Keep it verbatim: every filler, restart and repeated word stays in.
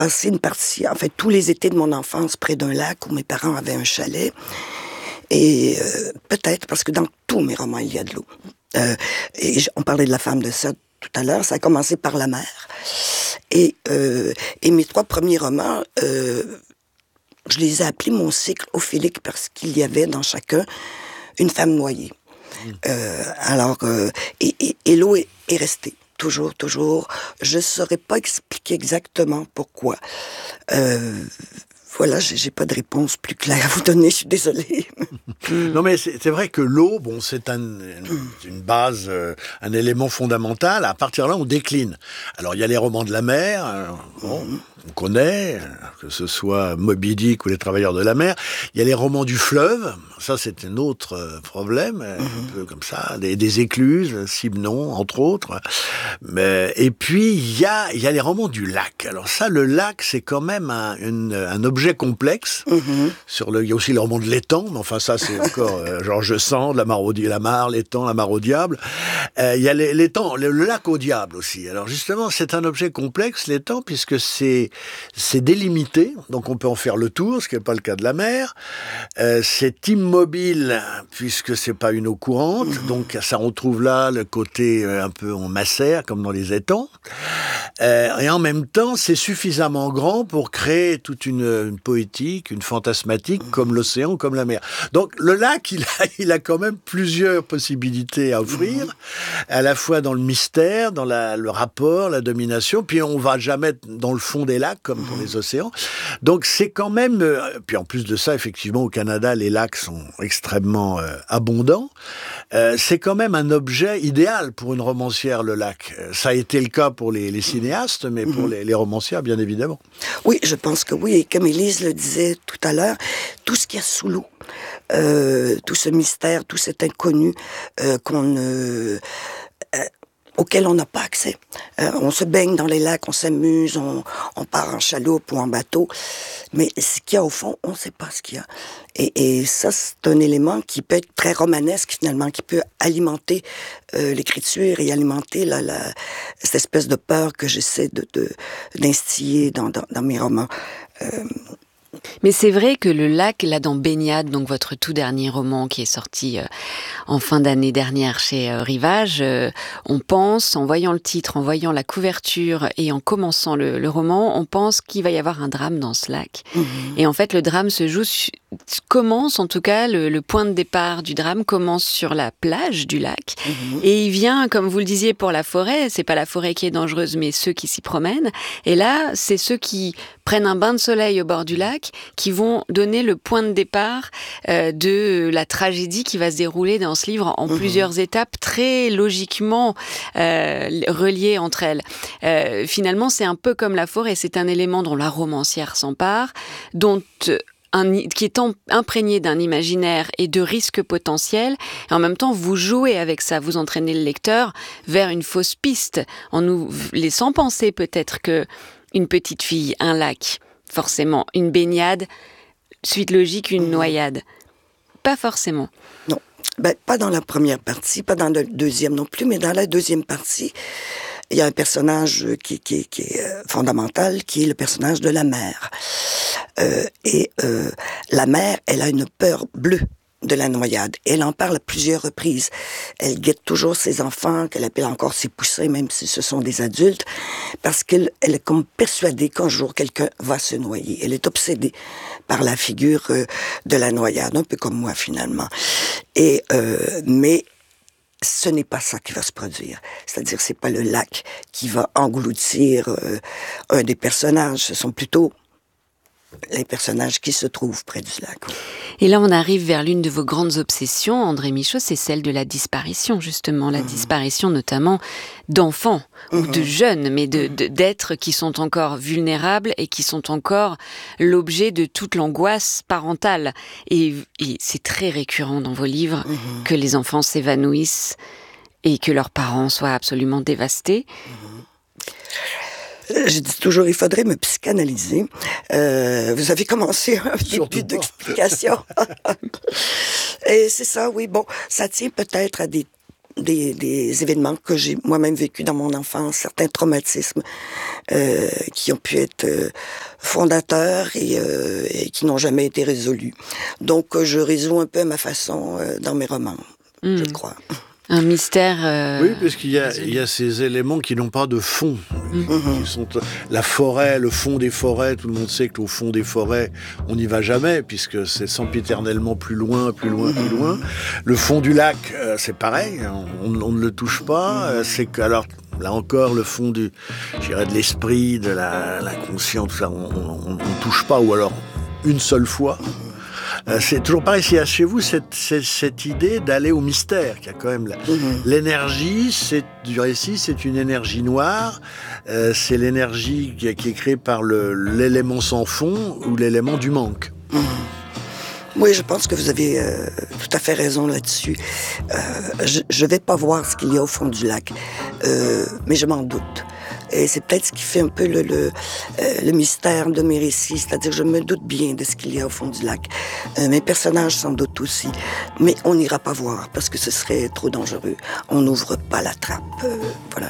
passé une partie, en fait, tous les étés de mon enfance près d'un lac où mes parents avaient un chalet. Et euh, peut-être parce que dans tous mes romans, il y a de l'eau. Euh, et j- on parlait de la femme de Sade tout à l'heure, ça a commencé par la mer. Et, euh, et mes trois premiers romans, euh, je les ai appelés mon cycle ophélique parce qu'il y avait dans chacun une femme noyée. Euh, alors, euh, et, et, et l'eau est, est restée. Toujours, toujours. Je ne saurais pas expliquer exactement pourquoi. Euh, voilà, j'ai, j'ai pas de réponse plus claire à vous donner, je suis désolée. Non, mais c'est, c'est vrai que l'eau, bon, c'est un, une, une base, euh, un élément fondamental. À partir de là, on décline. Alors, il y a les romans de la mer, euh, bon, on connaît, que ce soit Moby Dick ou Les Travailleurs de la mer. Il y a les romans du fleuve. Ça, c'est un autre euh, problème, un mm-hmm. peu comme ça. Des, des écluses, Simenon, entre autres. Mais, et puis, il y a, il y a les romans du lac. Alors ça, le lac, c'est quand même un, une, un objet complexe. Mm-hmm. Sur le, il y a aussi les romans de l'étang, mais enfin, ça, c'est encore euh, Georges Sand, la mare au la mare, l'étang, la mare au diable. Euh, il y a les, l'étang, le, le lac au diable aussi. Alors justement, c'est un objet complexe, l'étang, puisque c'est, c'est délimité. Donc on peut en faire le tour, ce qui n'est pas le cas de la mer. Euh, c'est immobile, puisque c'est pas une eau courante. Mmh. Donc ça, on trouve là le côté euh, un peu en macère, comme dans les étangs. Euh, et en même temps, c'est suffisamment grand pour créer toute une, une poétique, une fantasmatique, mmh. comme l'océan, comme la mer. Donc le lac, il a, il a quand même plusieurs possibilités à offrir, mmh. à la fois dans le mystère, dans la, le rapport, la domination, puis on va jamais dans le fond des lacs, comme dans mmh. les océans. Donc c'est quand même... Euh, puis en plus de ça, effectivement, au Canada, les lacs sont extrêmement euh, abondants. Euh, c'est quand même un objet idéal pour une romancière, le lac. Ça a été le cas pour les, les cinéastes, mais pour mmh. les, les romancières, bien évidemment. Oui, je pense que oui. Et comme Élise le disait tout à l'heure, tout ce qu'il y a sous l'eau, euh, tout ce mystère, tout cet inconnu euh, qu'on ne... Euh, auquel on n'a pas accès. Euh, on se baigne dans les lacs, on s'amuse, on, on part en chaloupe ou en bateau, mais ce qu'il y a au fond, on ne sait pas ce qu'il y a. Et, et ça, c'est un élément qui peut être très romanesque, finalement, qui peut alimenter euh, l'écriture et alimenter la, la, cette espèce de peur que j'essaie de, de, d'instiller dans, dans, dans mes romans. Euh, Mais c'est vrai que le lac, là, dans Baignade, donc votre tout dernier roman qui est sorti euh, en fin d'année dernière chez euh, Rivage, euh, on pense, en voyant le titre, en voyant la couverture et en commençant le, le roman, on pense qu'il va y avoir un drame dans ce lac. Mmh. Et en fait, le drame se joue, su- commence en tout cas, le, le point de départ du drame commence sur la plage du lac. Mmh. Et il vient, comme vous le disiez, pour la forêt. C'est pas la forêt qui est dangereuse, mais ceux qui s'y promènent. Et là, c'est ceux qui prennent un bain de soleil au bord du lac qui vont donner le point de départ euh, de la tragédie qui va se dérouler dans ce livre en mmh. plusieurs étapes très logiquement euh, reliées entre elles. Euh, finalement, c'est un peu comme la forêt, c'est un élément dont la romancière s'empare, dont... Un, qui est en, imprégné d'un imaginaire et de risques potentiels, et en même temps vous jouez avec ça, vous entraînez le lecteur vers une fausse piste, en nous laissant penser peut-être que une petite fille, un lac, forcément, une baignade, suite logique, une noyade. Pas forcément. Non, ben, pas dans la première partie, pas dans la deuxième non plus, mais dans la deuxième partie, il y a un personnage qui, qui, qui est fondamental, qui est le personnage de la mère. Euh, et euh, la mère, elle a une peur bleue de la noyade. Elle en parle à plusieurs reprises. Elle guette toujours ses enfants, qu'elle appelle encore ses poussins, même si ce sont des adultes, parce qu'elle elle est comme persuadée qu'un jour quelqu'un va se noyer. Elle est obsédée par la figure euh, de la noyade, un peu comme moi finalement. Et euh, mais ce n'est pas ça qui va se produire. C'est-à-dire, c'est pas le lac qui va engloutir euh, un des personnages. Ce sont plutôt les personnages qui se trouvent près du lac. Et là, on arrive vers l'une de vos grandes obsessions, André Michaud, c'est celle de la disparition, justement. La mmh. disparition, notamment, d'enfants mmh. ou de jeunes, mais de, de, d'êtres qui sont encore vulnérables et qui sont encore l'objet de toute l'angoisse parentale. Et, et c'est très récurrent dans vos livres mmh. que les enfants s'évanouissent et que leurs parents soient absolument dévastés. Mmh. Je dis toujours, il faudrait me psychanalyser. Euh, vous avez commencé un début d'explication. Et c'est ça, oui. Bon, ça tient peut-être à des des, des événements que j'ai moi-même vécu dans mon enfance, certains traumatismes euh, qui ont pu être euh, fondateurs et, euh, et qui n'ont jamais été résolus. Donc, euh, je résous un peu à ma façon euh, dans mes romans, mmh. je crois. Un mystère. Euh... Oui, parce qu'il y a, il y a ces éléments qui n'ont pas de fond. Mmh. Qui sont, la forêt, le fond des forêts, tout le monde sait qu'au fond des forêts, on n'y va jamais, puisque c'est sempiternellement plus loin, plus loin, plus loin. Le fond du lac, euh, c'est pareil, on, on ne le touche pas. Euh, c'est que, alors, là encore, le fond du, je dirais, de l'esprit, de la, la conscience, tout ça, on ne touche pas, ou alors une seule fois. Euh, c'est toujours pareil, s'il y a chez vous cette, cette, cette idée d'aller au mystère, qu'il y a quand même la, mmh. l'énergie c'est, du récit, c'est une énergie noire, euh, c'est l'énergie qui, qui est créée par le, l'élément sans fond ou l'élément du manque. Mmh. Oui, je pense que vous avez euh, tout à fait raison là-dessus. Euh, je ne vais pas voir ce qu'il y a au fond du lac, euh, mais je m'en doute. Et c'est peut-être ce qui fait un peu le, le, euh, le mystère de mes récits, c'est-à-dire je me doute bien de ce qu'il y a au fond du lac. Euh, mes personnages s'en doutent aussi, mais on n'ira pas voir parce que ce serait trop dangereux. On n'ouvre pas la trappe, euh, voilà.